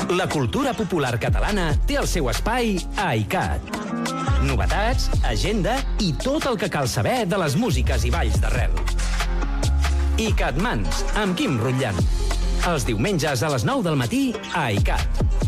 La cultura popular catalana té el seu espai a ICAT. Novetats, agenda i tot el que cal saber de les músiques i balls d'arrel. ICAT Mans, amb Quim Rutllant. Els diumenges a les 9 del matí a ICAT.